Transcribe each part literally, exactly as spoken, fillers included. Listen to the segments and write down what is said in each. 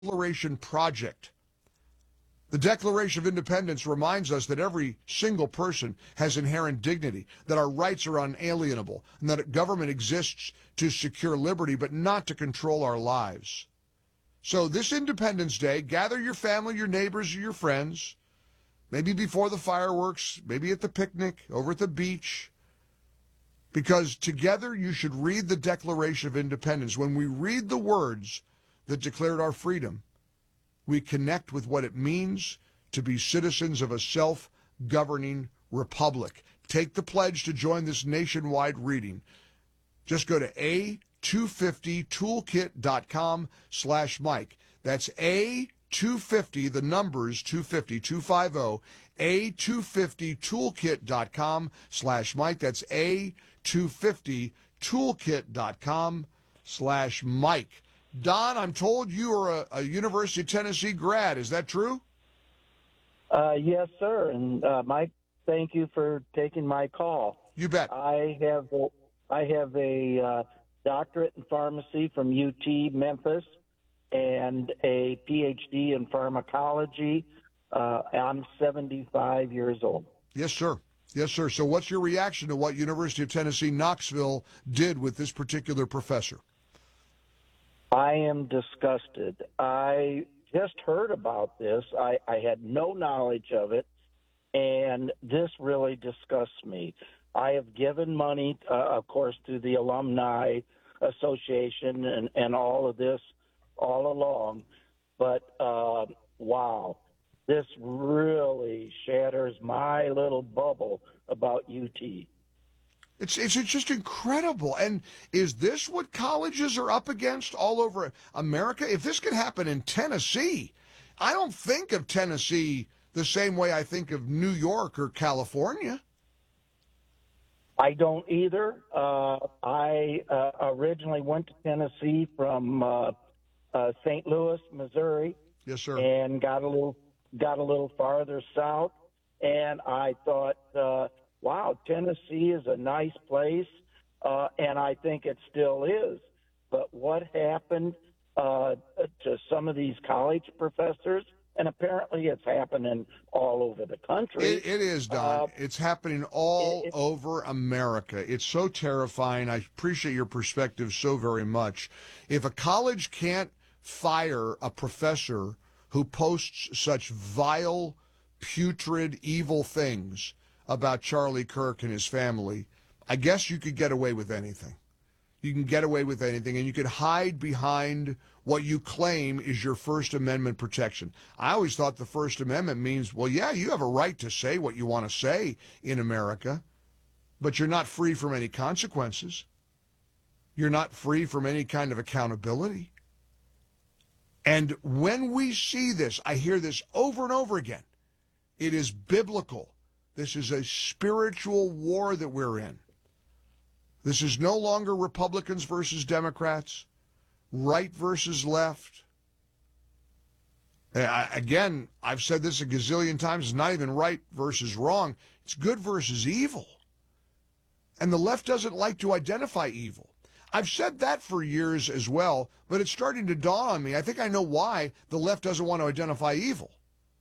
Declaration Project. The Declaration of Independence reminds us that every single person has inherent dignity, that our rights are unalienable, and that government exists to secure liberty, but not to control our lives. So this Independence Day, gather your family, your neighbors, or your friends, maybe before the fireworks, maybe at the picnic, over at the beach, because together you should read the Declaration of Independence. When we read the words that declared our freedom, we connect with what it means to be citizens of a self-governing republic. Take the pledge to join this nationwide reading. Just go to a two fifty toolkit dot com slash Mike. That's A two fifty, the numbers two fifty, two fifty, A two fifty toolkit dot com slash Mike. That's A two fifty toolkit dot com slash Mike. Don, I'm told you are a, a University of Tennessee grad. Is that true? Uh, yes, sir. And uh, Mike, thank you for taking my call. You bet. I have a, I have a uh, doctorate in pharmacy from U T Memphis and a P H D in pharmacology. Uh, I'm seventy-five years old. Yes, sir. Yes, sir. So what's your reaction to what University of Tennessee Knoxville did with this particular professor? I am disgusted. I just heard about this. I, I had no knowledge of it, and this really disgusts me. I have given money, uh, of course, to the Alumni Association and, and all of this all along, but uh, wow, this really shatters my little bubble about U T. It's, it's it's just incredible. And is this what colleges are up against all over America? If this could happen in Tennessee, I don't think of Tennessee the same way I think of New York or California. I don't either. Uh, I uh, originally went to Tennessee from uh, uh, Saint Louis, Missouri. Yes, sir. And got a little got a little farther south, and I thought, uh, wow, Tennessee is a nice place, uh, and I think it still is. But what happened uh, to some of these college professors, and apparently it's happening all over the country. It, it is, Don. Uh, it's happening all it, it, over America. It's so terrifying. I appreciate your perspective so very much. If a college can't fire a professor who posts such vile, putrid, evil things about Charlie Kirk and his family, I guess you could get away with anything. You can get away with anything, and you can hide behind what you claim is your First Amendment protection. I always thought the First Amendment means, well, yeah, you have a right to say what you want to say in America, but you're not free from any consequences. You're not free from any kind of accountability. And when we see this, I hear this over and over again, it is biblical. This is a spiritual war that we're in. This is no longer Republicans versus Democrats, right versus left. I, again, I've said this a gazillion times, it's not even right versus wrong. It's good versus evil. And the left doesn't like to identify evil. I've said that for years as well, but it's starting to dawn on me. I think I know why the left doesn't want to identify evil.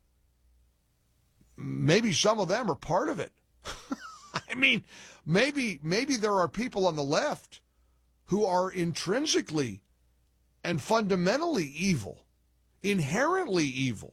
Maybe some of them are part of it. I mean, maybe maybe there are people on the left who are intrinsically and fundamentally evil, inherently evil.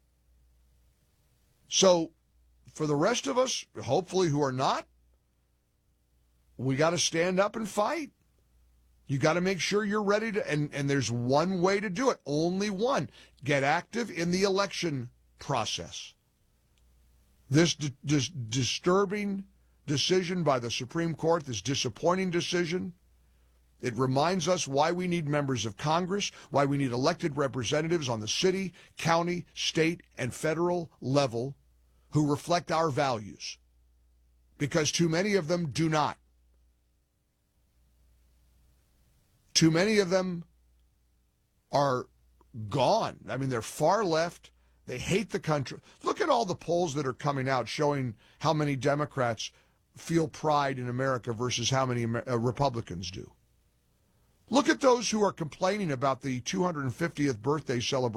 So for the rest of us, hopefully who are not, we got to stand up and fight. You got to make sure you're ready to, and, and there's one way to do it, only one. Get active in the election process. This di- dis- disturbing decision by the Supreme Court, this disappointing decision, it reminds us why we need members of Congress, why we need elected representatives on the city, county, state, and federal level who reflect our values, because too many of them do not. Too many of them are gone. I mean, they're far left. They hate the country. Look at all the polls that are coming out showing how many Democrats feel pride in America versus how many Amer- uh, Republicans do. Look at those who are complaining about the two hundred fiftieth birthday celebration